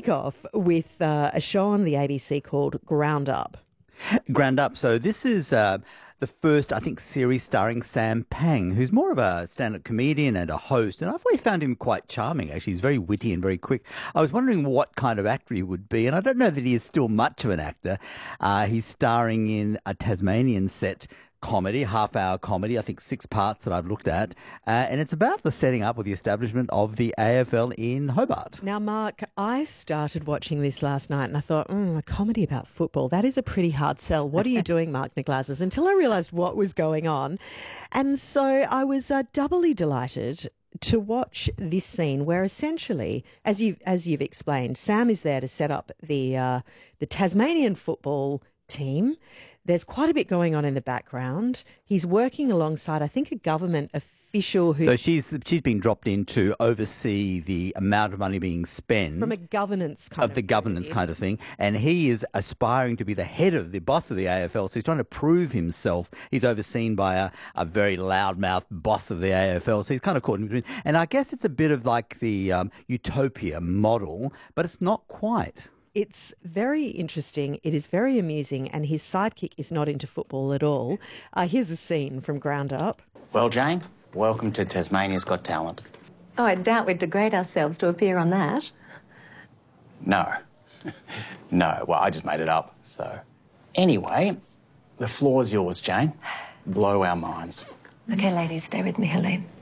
kick off with a show on the ABC called Ground Up. Ground Up. So this is the first, I think, series starring Sam Pang, who's more of a stand-up comedian and a host. And I've always found him quite charming, actually. He's very witty and very quick. I was wondering what kind of actor he would be. And I don't know that he is still much of an actor. He's starring in a Tasmanian set comedy, half-hour comedy, I think 6 parts that I've looked at. And it's about the setting up or the establishment of the AFL in Hobart. Now, Mark, I started watching this last night and I thought, a comedy about football, that is a pretty hard sell. What are you doing, Mark Nicklases? Until I realised what was going on. And so I was doubly delighted to watch this scene where essentially, as you've explained, Sam is there to set up the Tasmanian football team. There's quite a bit going on in the background. He's working alongside, I think, a government official who... So she's been dropped in to oversee the amount of money being spent... From a governance kind of... the governance kind of thing. And he is aspiring to be the head of the boss of the AFL. So he's trying to prove himself. He's overseen by a very loudmouth boss of the AFL. So he's kind of caught in between. And I guess it's a bit of like the Utopia model, but it's not quite. It's very interesting. It is very amusing. And his sidekick is not into football at all. Here's a scene from Ground Up. Well, Jane, welcome to Tasmania's Got Talent. Oh, I doubt we'd degrade ourselves to appear on that. No. No, well, I just made it up, so... Anyway, the floor's yours, Jane. Blow our minds. OK, ladies, stay with me, Helene.